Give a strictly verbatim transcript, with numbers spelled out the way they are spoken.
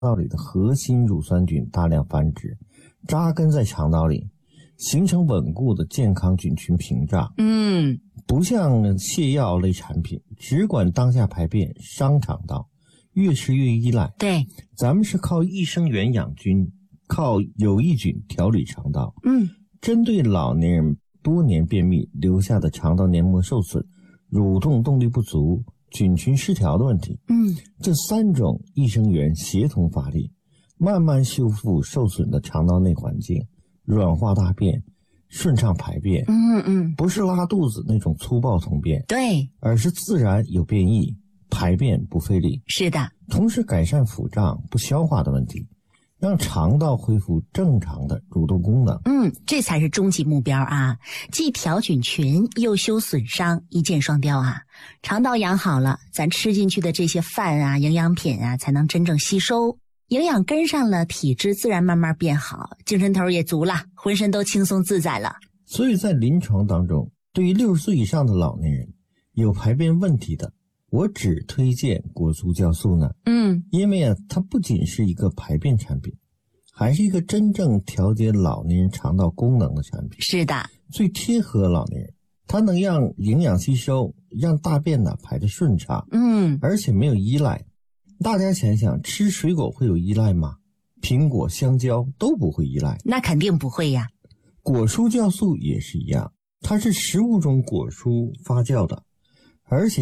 道里的核心乳酸菌大量繁殖，扎根在肠道里，形成稳固的健康菌群屏障。 嗯， 不像泻药类产品，只管当下排便，伤肠道，越吃越依赖。 对， 咱们是靠益生元养菌，靠有益菌调理肠道。 嗯， 针对老年人多年便秘留下的肠道黏膜受损、蠕动动力不足、菌群失调的问题， 嗯， 这三种益生元协同发力，慢慢修复受损的肠道内环境，软化大便，顺畅排便。 嗯嗯， 不是拉肚子那种粗暴通便， 对， 而是自然有便意，排便不费力。 是的， 同时改善腹胀不消化的问题，让肠道恢复正常的蠕动功能。 嗯，这才是终极目标啊！既调菌群又修损伤，一箭双雕啊！肠道养好了，咱吃进去的这些饭啊、营养品啊，才能真正吸收。营养跟上了，体质自然慢慢变好，精神头也足了，浑身都轻松自在了。 所以在临床当中，对于六十岁以上的老年人，有排便问题的，我只推荐果蔬酵素呢。 嗯， 因为啊，它不仅是一个排便产品，还是一个真正调节老年人肠道功能的产品。 是的， 最贴合老年人，它能让营养吸收，让大便呢排得顺畅， 嗯， 而且没有依赖。大家想想，吃水果会有依赖吗？苹果、香蕉都不会依赖。 那肯定不会呀。 果蔬酵素也是一样，它是食物中果蔬发酵的，而且